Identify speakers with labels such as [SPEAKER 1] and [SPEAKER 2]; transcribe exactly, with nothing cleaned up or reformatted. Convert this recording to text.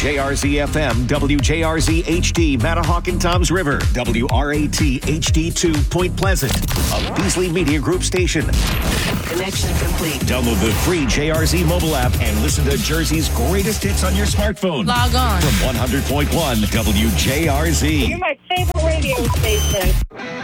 [SPEAKER 1] J R Z F M, W J R Z H D, Matahawk and Toms River, W R A T H D two, Point Pleasant, a Beasley Media Group station.
[SPEAKER 2] Connection complete.
[SPEAKER 1] Download the free J R Z mobile app and listen to Jersey's greatest hits on your smartphone.
[SPEAKER 3] Log on.
[SPEAKER 1] From one hundred point one W J R Z.
[SPEAKER 4] You're my favorite radio station.